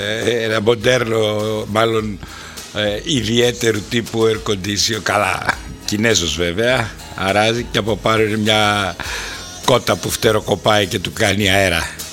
ένα μοντέρνο, μάλλον ιδιαίτερου τύπου air condition. Καλά, Κινέζος βέβαια, αράζει, και από πάνω είναι μια κότα που φτεροκοπάει και του κάνει αέρα.